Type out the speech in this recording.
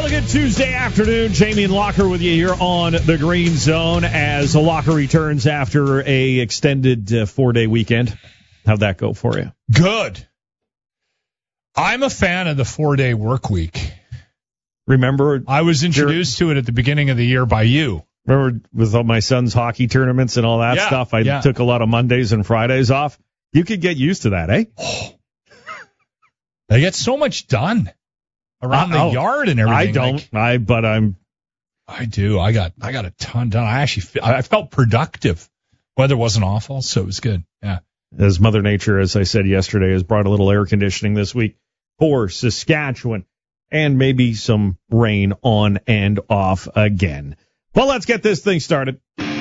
Well, a good Tuesday afternoon. Jamie and Locker with you here on the Green Zone as Locker returns after a extended 4-day weekend. How'd that go for you? Good. I'm a fan of the 4-day work week. Remember, I was introduced to it at the beginning of the year by you. Remember with all my son's hockey tournaments and all that stuff, I took a lot of Mondays and Fridays off. You could get used to that, eh? They get so much done around the yard and everything. I don't. I do. I got a ton done. I felt productive. Weather wasn't awful, so it was good. Yeah. As Mother Nature, as I said yesterday, has brought a little air conditioning this week for Saskatchewan and maybe some rain on and off again. Well, let's get this thing started.